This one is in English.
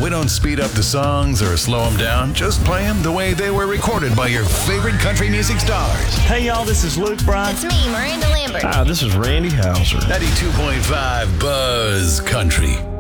We don't speed up the songs or slow them down. Just play them the way they were recorded by your favorite country music stars. Hey, y'all, this is Luke Bryan. It's me, Miranda Lambert. Hi, this is Randy Houser. 92.5 Buzz Country.